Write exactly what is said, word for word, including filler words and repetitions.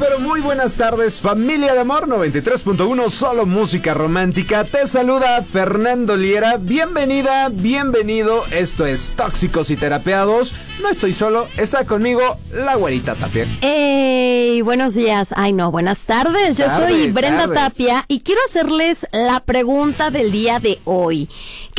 pero muy buenas tardes, familia de amor. Noventa y tres punto uno, solo música romántica. Te saluda Fernando Liera. Bienvenida, bienvenido. Esto es Tóxicos y Terapeados. No estoy solo, está conmigo la güerita Tapia. ¡Ey! Buenos días. Ay, no, buenas tardes. Yo Tardes, soy Brenda tardes. Tapia y quiero hacerles la pregunta del día de hoy.